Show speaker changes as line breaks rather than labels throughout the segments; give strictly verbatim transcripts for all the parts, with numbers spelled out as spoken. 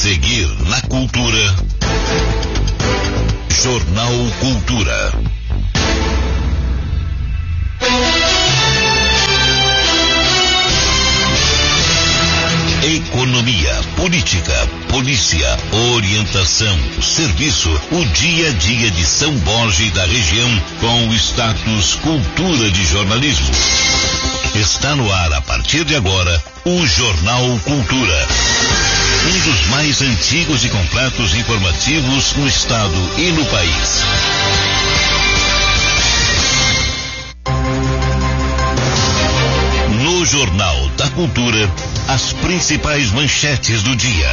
seguir na cultura. Jornal Cultura. Economia, política, polícia, orientação, serviço, o dia a dia de São Borja e da região com o status Cultura de Jornalismo. Está no ar a partir de agora o Jornal Cultura. Um dos mais antigos e completos informativos no estado e no país. No Jornal da Cultura, as principais manchetes do dia.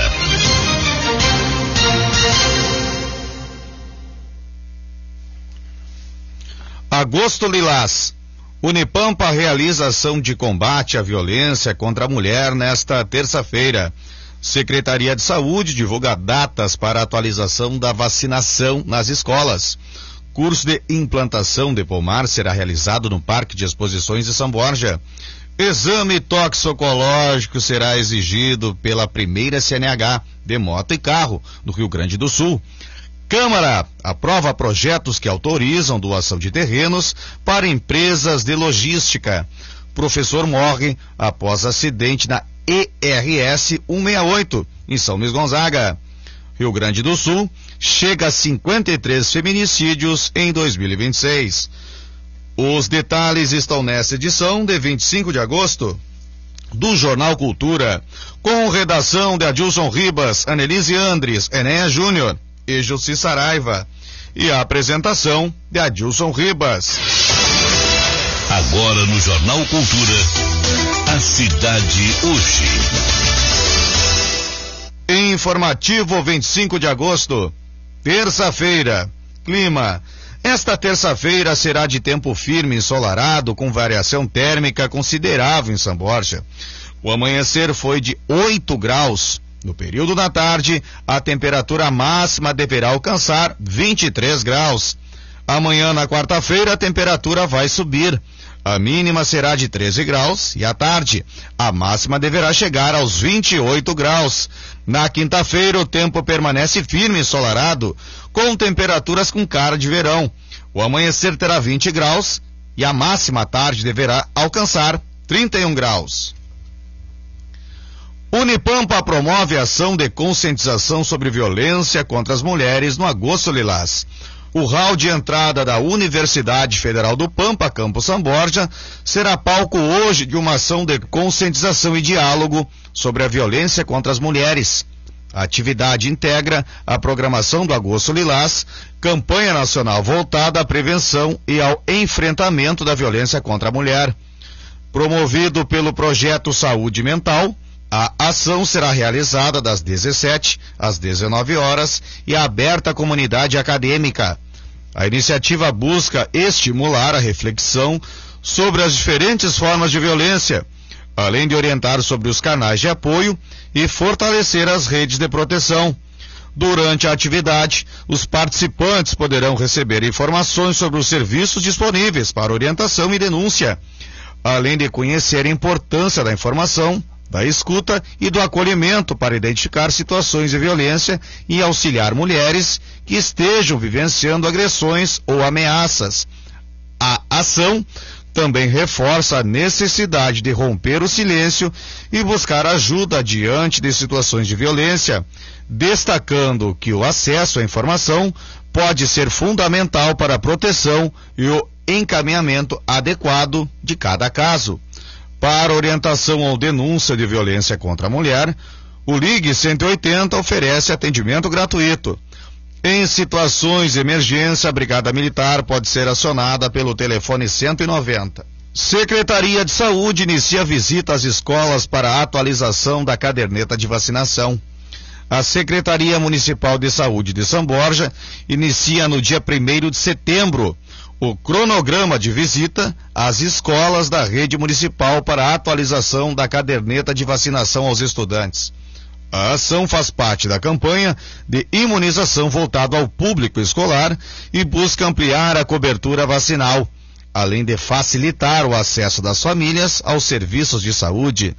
Agosto Lilás. Unipampa realiza ação de combate à violência contra a mulher nesta terça-feira. Secretaria de Saúde divulga datas para atualização da vacinação nas escolas. Curso de implantação de pomar será realizado no Parque de Exposições de São Borja. Exame toxicológico será exigido pela primeira C N H de moto e carro no Rio Grande do Sul. Câmara aprova projetos que autorizam doação de terrenos para empresas de logística. Professor morre após acidente na E R S cento e sessenta e oito, em São Luís Gonzaga. Rio Grande do Sul chega a cinquenta e três feminicídios em dois mil e vinte e seis. Os detalhes estão nesta edição de vinte e cinco de agosto do Jornal Cultura, com redação de Adilson Ribas, Anelise Andres, Enéa Júnior e Jussi Saraiva, e a apresentação de Adilson Ribas.
Agora no Jornal Cultura, a cidade hoje.
Informativo vinte e cinco de agosto, terça-feira. Clima. Esta terça-feira será de tempo firme e ensolarado, com variação térmica considerável em São Borja. O amanhecer foi de oito graus. No período da tarde, a temperatura máxima deverá alcançar vinte e três graus. Amanhã, na quarta-feira, a temperatura vai subir. A mínima será de treze graus e à tarde a máxima deverá chegar aos vinte e oito graus. Na quinta-feira o tempo permanece firme e ensolarado, com temperaturas com cara de verão. O amanhecer terá vinte graus e a máxima à tarde deverá alcançar trinta e um graus. Unipampa promove ação de conscientização sobre violência contra as mulheres no Agosto Lilás. O hall de entrada da Universidade Federal do Pampa, Campo São Borja, será palco hoje de uma ação de conscientização e diálogo sobre a violência contra as mulheres. A atividade integra a programação do Agosto Lilás, campanha nacional voltada à prevenção e ao enfrentamento da violência contra a mulher. Promovido pelo projeto Saúde Mental, a ação será realizada das dezessete às dezenove horas e aberta à comunidade acadêmica. A iniciativa busca estimular a reflexão sobre as diferentes formas de violência, além de orientar sobre os canais de apoio e fortalecer as redes de proteção. Durante a atividade, os participantes poderão receber informações sobre os serviços disponíveis para orientação e denúncia, além de conhecer a importância da informação, da escuta e do acolhimento para identificar situações de violência e auxiliar mulheres que estejam vivenciando agressões ou ameaças. A ação também reforça a necessidade de romper o silêncio e buscar ajuda diante de situações de violência, destacando que o acesso à informação pode ser fundamental para a proteção e o encaminhamento adequado de cada caso. Para orientação ou denúncia de violência contra a mulher, o Ligue cento e oitenta oferece atendimento gratuito. Em situações de emergência, a Brigada Militar pode ser acionada pelo telefone cento e noventa. Secretaria de Saúde inicia visita às escolas para a atualização da caderneta de vacinação. A Secretaria Municipal de Saúde de São Borja inicia no dia primeiro de setembro o cronograma de visita às escolas da rede municipal para a atualização da caderneta de vacinação aos estudantes. A ação faz parte da campanha de imunização voltada ao público escolar e busca ampliar a cobertura vacinal, além de facilitar o acesso das famílias aos serviços de saúde.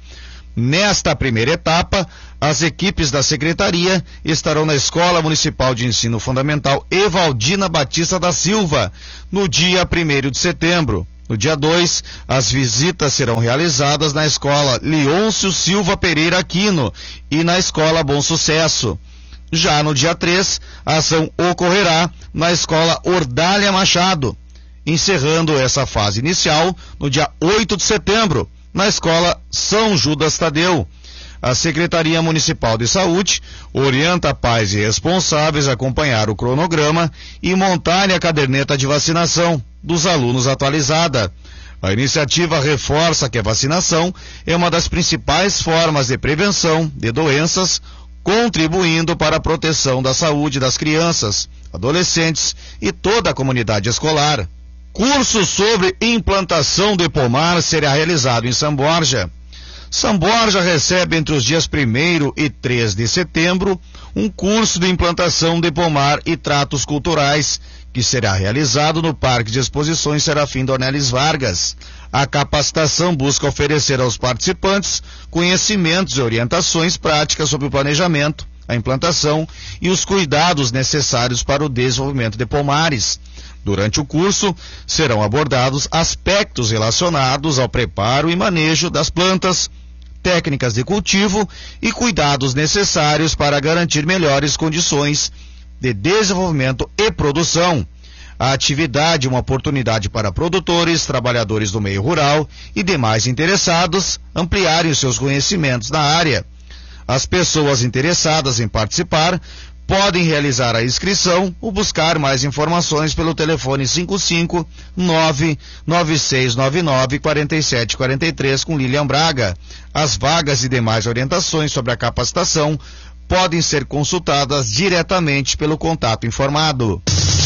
Nesta primeira etapa, as equipes da Secretaria estarão na Escola Municipal de Ensino Fundamental Evaldina Batista da Silva, no dia primeiro de setembro. No dia dois, as visitas serão realizadas na Escola Leôncio Silva Pereira Aquino e na Escola Bom Sucesso. Já no dia três, a ação ocorrerá na Escola Ordália Machado, encerrando essa fase inicial no dia oito de setembro, na Escola São Judas Tadeu. A Secretaria Municipal de Saúde orienta pais e responsáveis a acompanhar o cronograma e montarem a caderneta de vacinação dos alunos atualizada. A iniciativa reforça que a vacinação é uma das principais formas de prevenção de doenças, contribuindo para a proteção da saúde das crianças, adolescentes e toda a comunidade escolar. Curso sobre implantação de pomar será realizado em São Borja. São Borja recebe entre os dias primeiro e três de setembro um curso de implantação de pomar e tratos culturais, que será realizado no Parque de Exposições Serafim Dornelles Vargas. A capacitação busca oferecer aos participantes conhecimentos e orientações práticas sobre o planejamento, a implantação e os cuidados necessários para o desenvolvimento de pomares. Durante o curso, serão abordados aspectos relacionados ao preparo e manejo das plantas, técnicas de cultivo e cuidados necessários para garantir melhores condições de desenvolvimento e produção. A atividade é uma oportunidade para produtores, trabalhadores do meio rural e demais interessados ampliarem os seus conhecimentos na área. As pessoas interessadas em participar podem realizar a inscrição ou buscar mais informações pelo telefone cinco cinco nove nove seis nove nove quatro sete quatro três com Lilian Braga. As vagas e demais orientações sobre a capacitação podem ser consultadas diretamente pelo contato informado.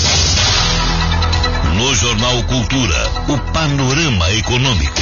No Jornal Cultura, o panorama econômico.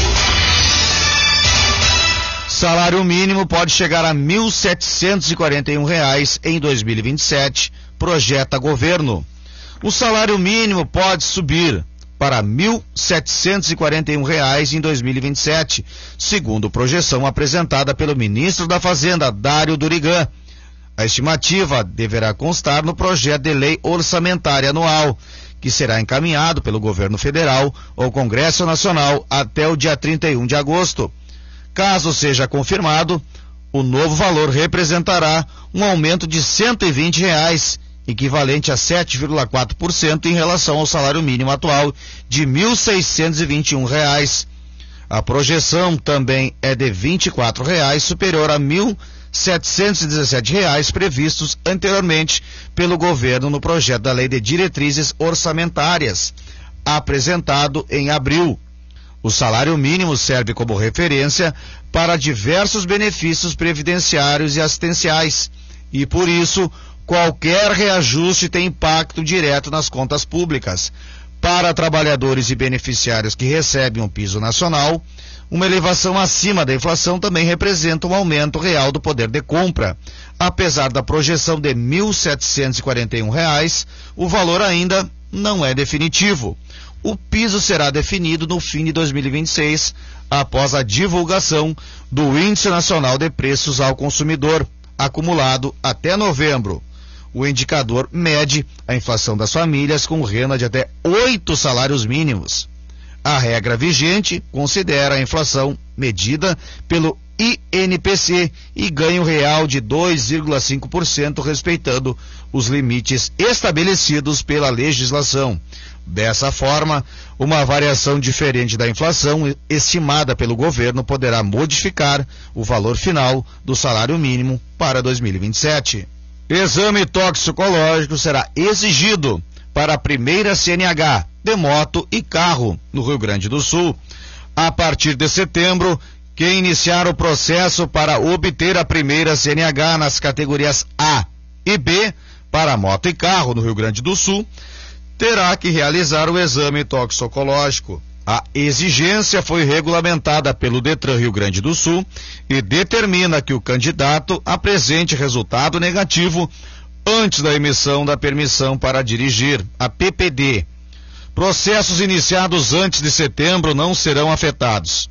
Salário mínimo pode chegar a mil setecentos e quarenta e um reais em dois mil e vinte e sete, projeta governo. O salário mínimo pode subir para mil setecentos e quarenta e um reais em dois mil e vinte e sete, segundo projeção apresentada pelo ministro da Fazenda, Dário Durigan. A estimativa deverá constar no projeto de lei orçamentária anual, que será encaminhado pelo governo federal ao Congresso Nacional até o dia trinta e um de agosto. Caso seja confirmado, o novo valor representará um aumento de cento e vinte reais, equivalente a sete vírgula quatro por cento em relação ao salário mínimo atual de mil seiscentos e vinte e um reais. A projeção também é de vinte e quatro reais, superior a mil setecentos e dezessete reais previstos anteriormente pelo governo no projeto da Lei de Diretrizes Orçamentárias, apresentado em abril. O salário mínimo serve como referência para diversos benefícios previdenciários e assistenciais, e por isso qualquer reajuste tem impacto direto nas contas públicas. Para trabalhadores e beneficiários que recebem um piso nacional, uma elevação acima da inflação também representa um aumento real do poder de compra. Apesar da projeção de mil setecentos e quarenta e um reais, o valor ainda não é definitivo. O piso será definido no fim de dois mil e vinte e seis, após a divulgação do Índice Nacional de Preços ao Consumidor, acumulado até novembro. O indicador mede a inflação das famílias com renda de até oito salários mínimos. A regra vigente considera a inflação medida pelo I N P C e ganho real de dois vírgula cinco por cento, respeitando os limites estabelecidos pela legislação. Dessa forma, uma variação diferente da inflação estimada pelo governo poderá modificar o valor final do salário mínimo para dois mil e vinte e sete. Exame toxicológico será exigido para a primeira C N H de moto e carro no Rio Grande do Sul. A partir de setembro, quem iniciar o processo para obter a primeira C N H nas categorias A e B para moto e carro no Rio Grande do Sul terá que realizar o exame toxicológico. A exigência foi regulamentada pelo Detran Rio Grande do Sul e determina que o candidato apresente resultado negativo antes da emissão da permissão para dirigir, a P P D. Processos iniciados antes de setembro não serão afetados.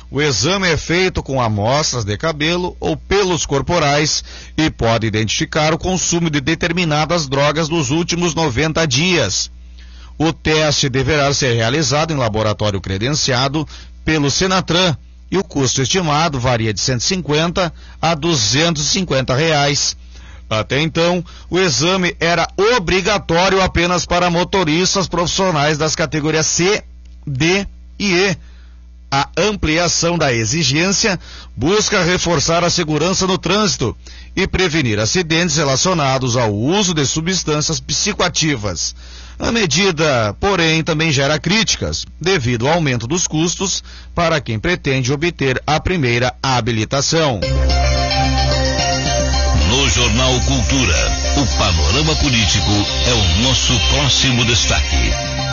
O exame é feito com amostras de cabelo ou pelos corporais e pode identificar o consumo de determinadas drogas nos últimos noventa dias. O teste deverá ser realizado em laboratório credenciado pelo Senatran e o custo estimado varia de cento e cinquenta a duzentos e cinquenta reais. Até então, o exame era obrigatório apenas para motoristas profissionais das categorias C, D e E. A ampliação da exigência busca reforçar a segurança no trânsito e prevenir acidentes relacionados ao uso de substâncias psicoativas. A medida, porém, também gera críticas, devido ao aumento dos custos para quem pretende obter a primeira habilitação.
No Jornal Cultura, o panorama político é o nosso próximo destaque.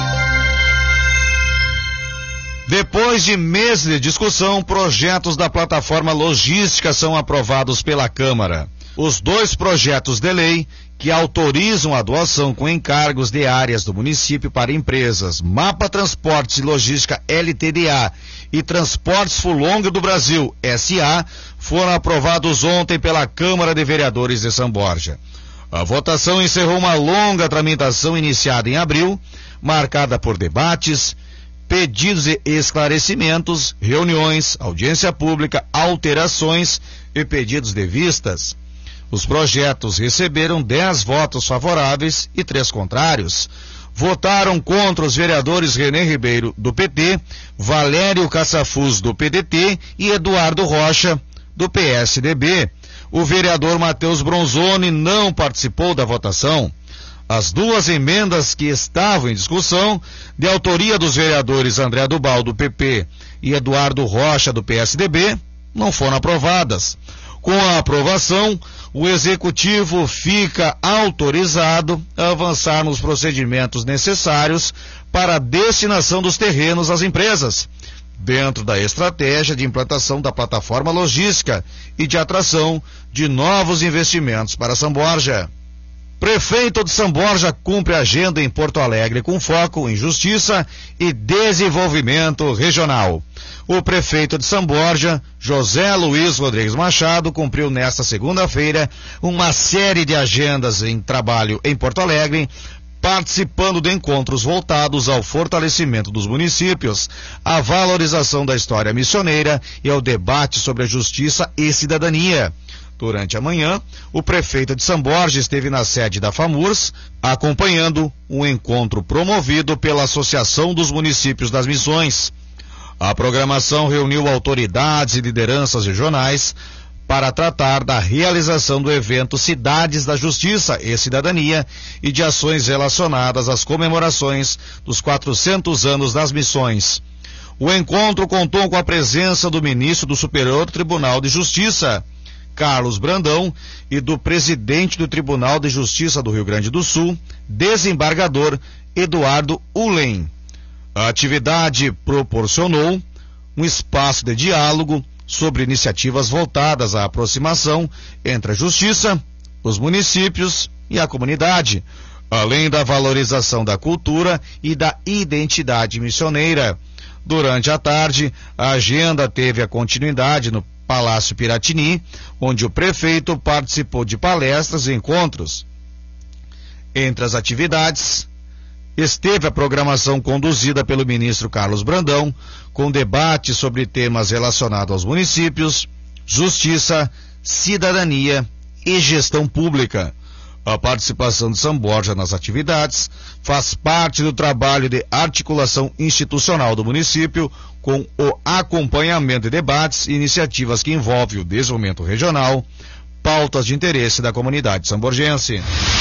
Depois de meses de discussão, projetos da plataforma logística são aprovados pela Câmara. Os dois projetos de lei que autorizam a doação com encargos de áreas do município para empresas Mapa Transportes e Logística L T D A e Transportes Fulong do Brasil S A foram aprovados ontem pela Câmara de Vereadores de São Borja. A votação encerrou uma longa tramitação iniciada em abril, marcada por debates, pedidos e esclarecimentos, reuniões, audiência pública, alterações e pedidos de vistas. Os projetos receberam dez votos favoráveis e três contrários. Votaram contra os vereadores René Ribeiro, do P T, Valério Caçafuz, do P D T e Eduardo Rocha, do P S D B. O vereador Matheus Bronzoni não participou da votação. As duas emendas que estavam em discussão, de autoria dos vereadores André Dubal, do P P, e Eduardo Rocha, do P S D B, não foram aprovadas. Com a aprovação, o Executivo fica autorizado a avançar nos procedimentos necessários para a destinação dos terrenos às empresas, dentro da estratégia de implantação da plataforma logística e de atração de novos investimentos para São Borja. Prefeito de São Borja cumpre agenda em Porto Alegre com foco em justiça e desenvolvimento regional. O prefeito de São Borja, José Luiz Rodrigues Machado, cumpriu nesta segunda-feira uma série de agendas em trabalho em Porto Alegre, participando de encontros voltados ao fortalecimento dos municípios, à valorização da história missioneira e ao debate sobre a justiça e cidadania. Durante a manhã, o prefeito de São Borja esteve na sede da FAMURS, acompanhando um encontro promovido pela Associação dos Municípios das Missões. A programação reuniu autoridades e lideranças regionais para tratar da realização do evento Cidades da Justiça e Cidadania e de ações relacionadas às comemorações dos quatrocentos anos das missões. O encontro contou com a presença do ministro do Superior Tribunal de Justiça, Carlos Brandão, e do presidente do Tribunal de Justiça do Rio Grande do Sul, desembargador Eduardo Ulen. A atividade proporcionou um espaço de diálogo sobre iniciativas voltadas à aproximação entre a justiça, os municípios e a comunidade, além da valorização da cultura e da identidade missioneira. Durante a tarde, a agenda teve a continuidade no Palácio Piratini, onde o prefeito participou de palestras e encontros. Entre as atividades, esteve a programação conduzida pelo ministro Carlos Brandão, com debate sobre temas relacionados aos municípios, justiça, cidadania e gestão pública. A participação de São Borja nas atividades faz parte do trabalho de articulação institucional do município, com o acompanhamento de debates e iniciativas que envolvem o desenvolvimento regional, pautas de interesse da comunidade samborgense.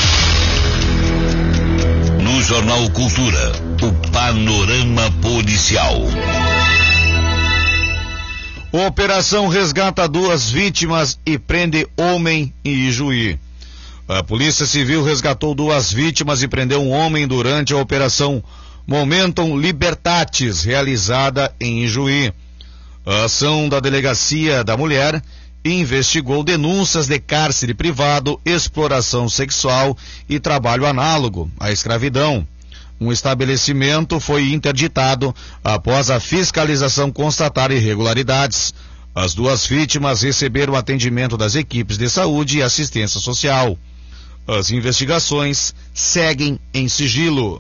No Jornal Cultura, o panorama policial.
Operação resgata duas vítimas e prende homem em Ijuí. A Polícia Civil resgatou duas vítimas e prendeu um homem durante a operação Momentum Libertatis, realizada em Ijuí. A ação da Delegacia da Mulher investigou denúncias de cárcere privado, exploração sexual e trabalho análogo à escravidão. Um estabelecimento foi interditado após a fiscalização constatar irregularidades. As duas vítimas receberam atendimento das equipes de saúde e assistência social. As investigações seguem em sigilo.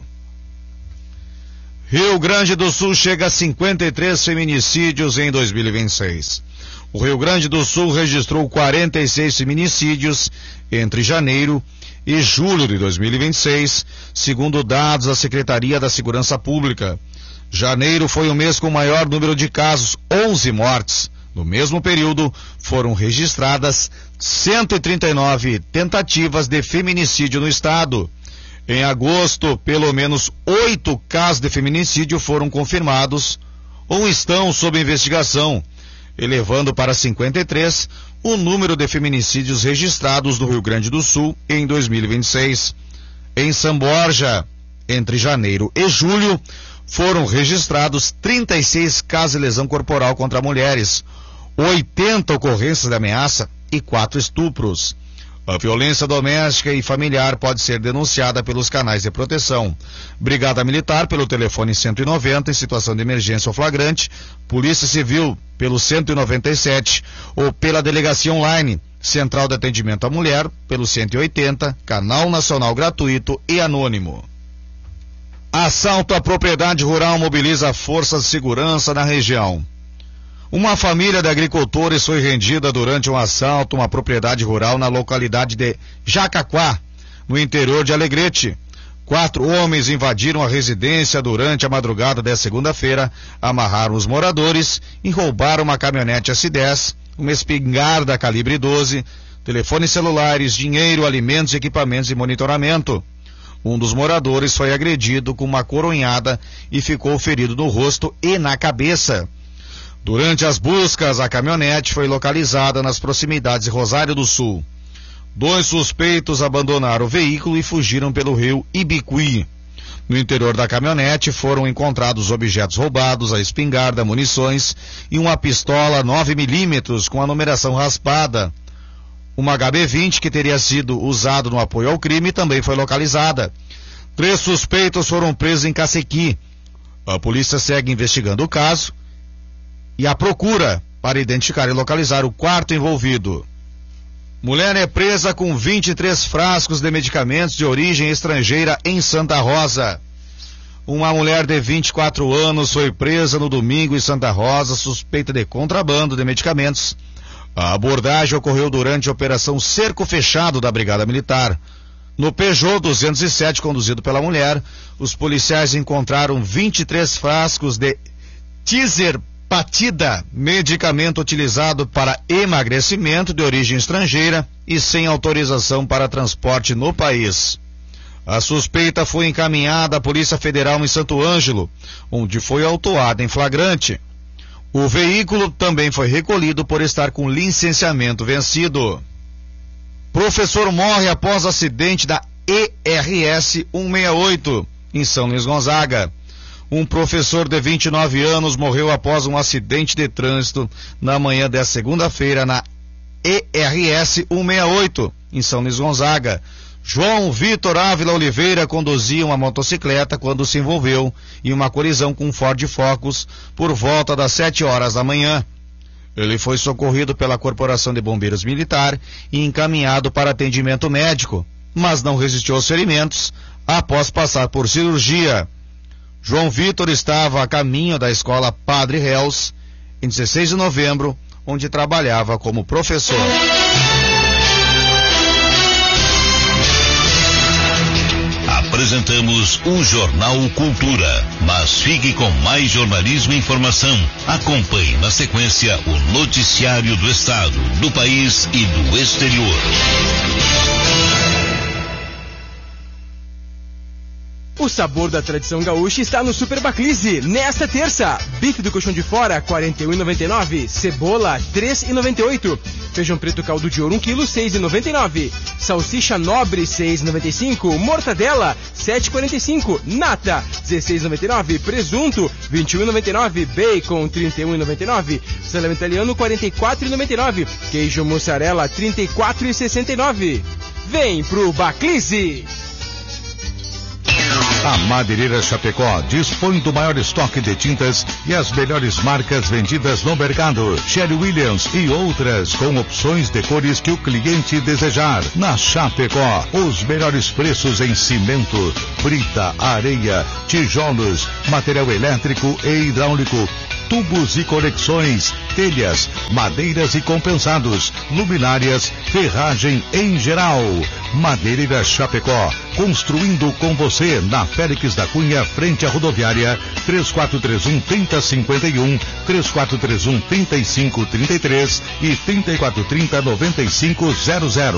Rio Grande do Sul chega a cinquenta e três feminicídios em dois mil e vinte e seis. O Rio Grande do Sul registrou quarenta e seis feminicídios entre janeiro e julho de dois mil e vinte e seis, segundo dados da Secretaria da Segurança Pública. Janeiro foi o mês com o maior número de casos, onze mortes. No mesmo período, foram registradas cento e trinta e nove tentativas de feminicídio no estado. Em agosto, pelo menos oito casos de feminicídio foram confirmados ou estão sob investigação, elevando para cinquenta e três o número de feminicídios registrados no Rio Grande do Sul em dois mil e vinte e seis. Em São Borja, entre janeiro e julho, foram registrados trinta e seis casos de lesão corporal contra mulheres, oitenta ocorrências de ameaça e quatro estupros. A violência doméstica e familiar pode ser denunciada pelos canais de proteção. Brigada Militar pelo telefone cento e noventa em situação de emergência ou flagrante, Polícia Civil pelo cento e noventa e sete ou pela delegacia online, Central de Atendimento à Mulher pelo cento e oitenta, canal nacional gratuito e anônimo. Assalto à propriedade rural mobiliza forças de segurança na região. Uma família de agricultores foi rendida durante um assalto a uma propriedade rural na localidade de Jacaquá, no interior de Alegrete. Quatro homens invadiram a residência durante a madrugada da segunda-feira, amarraram os moradores e roubaram uma caminhonete S dez, uma espingarda calibre doze, telefones celulares, dinheiro, alimentos e equipamentos de monitoramento. Um dos moradores foi agredido com uma coronhada e ficou ferido no rosto e na cabeça. Durante as buscas, a caminhonete foi localizada nas proximidades de Rosário do Sul. Dois suspeitos abandonaram o veículo e fugiram pelo rio Ibicuí. No interior da caminhonete foram encontrados objetos roubados, a espingarda, munições e uma pistola nove milímetros com a numeração raspada. Uma H B vinte que teria sido usado no apoio ao crime também foi localizada. Três suspeitos foram presos em Cacequi. A polícia segue investigando o caso e a procura para identificar e localizar o quarto envolvido. Mulher é presa com vinte e três frascos de medicamentos de origem estrangeira em Santa Rosa. Uma mulher de vinte e quatro anos foi presa no domingo em Santa Rosa, suspeita de contrabando de medicamentos. A abordagem ocorreu durante a operação Cerco Fechado da Brigada Militar. No Peugeot duzentos e sete, conduzido pela mulher, os policiais encontraram vinte e três frascos de Tizerpatida, medicamento utilizado para emagrecimento de origem estrangeira e sem autorização para transporte no país. A suspeita foi encaminhada à Polícia Federal em Santo Ângelo, onde foi autuada em flagrante. O veículo também foi recolhido por estar com licenciamento vencido. Professor morre após acidente da E R S cento e sessenta e oito, em São Luís Gonzaga. Um professor de vinte e nove anos morreu após um acidente de trânsito na manhã desta segunda-feira na E R S cento e sessenta e oito, em São Luís Gonzaga. João Vitor Ávila Oliveira conduzia uma motocicleta quando se envolveu em uma colisão com um Ford Focus por volta das sete horas da manhã. Ele foi socorrido pela Corporação de Bombeiros Militar e encaminhado para atendimento médico, mas não resistiu aos ferimentos após passar por cirurgia. João Vitor estava a caminho da escola Padre Reus, em dezesseis de novembro, onde trabalhava como professor.
Apresentamos o Jornal Cultura, mas fique com mais jornalismo e informação. Acompanhe na sequência o noticiário do estado, do país e do exterior.
O sabor da tradição gaúcha está no Super Baclise. Nesta terça, bife do colchão de fora, quarenta e um reais e noventa e nove centavos. Cebola, três reais e noventa e oito centavos. Feijão preto caldo de ouro, um quilo, seis reais e noventa e nove centavos. Salsicha nobre, seis reais e noventa e cinco centavos. Mortadela, sete reais e quarenta e cinco centavos. Nata, dezesseis reais e noventa e nove centavos. Presunto, vinte e um reais e noventa e nove centavos. Bacon, trinta e um reais e noventa e nove centavos. Salame italiano, quarenta e quatro reais e noventa e nove centavos. Queijo mussarela, trinta e quatro reais e sessenta e nove centavos. Vem pro Baclise!
A Madeireira Chapecó dispõe do maior estoque de tintas e as melhores marcas vendidas no mercado. Sherry Williams e outras com opções de cores que o cliente desejar. Na Chapecó, os melhores preços em cimento, brita, areia, tijolos, material elétrico e hidráulico, tubos e conexões, telhas, madeiras e compensados, luminárias, ferragem em geral. Madeireira Chapecó, construindo com você na Félix da Cunha, frente à rodoviária, três quatro três um, três zero cinco um, três quatro três um, três cinco três três e três quatro três zero, nove cinco zero zero.